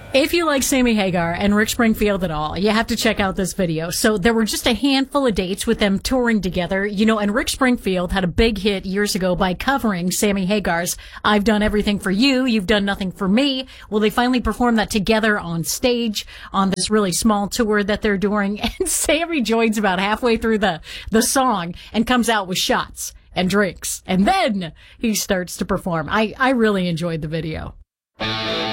If you like Sammy Hagar and Rick Springfield at all, you have to check out this video. So there were just a handful of dates with them touring together, and Rick Springfield had a big hit years ago by covering Sammy Hagar's I've Done Everything for You, You've Done Nothing for Me. Well, they finally performed that together on stage on this really small tour that they're doing. And Sammy joins about halfway through the song and comes out with shots and drinks. And then he starts to perform. I really enjoyed the video.